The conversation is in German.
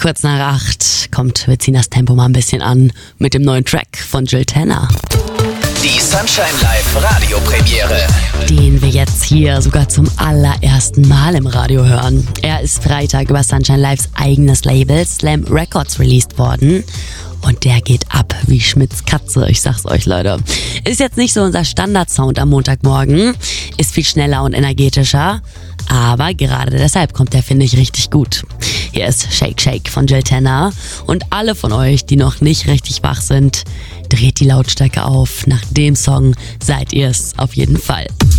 Kurz nach 8 kommt, wir ziehen das Tempo mal ein bisschen an mit dem neuen Track von Jill Tanner. Die Sunshine Live Radiopremiere. Den wir jetzt hier sogar zum allerersten Mal im Radio hören. Er ist Freitag über Sunshine Lives eigenes Label Slam Records released worden. Und der geht ab wie Schmitz Katze, ich sag's euch, Leute. Ist jetzt nicht so unser Standard-Sound am Montagmorgen, ist viel schneller und energetischer, aber gerade deshalb kommt der, finde ich, richtig gut. Hier ist Shake Shake von Jill Tanner und alle von euch, die noch nicht richtig wach sind, dreht die Lautstärke auf. Nach dem Song seid ihr's auf jeden Fall.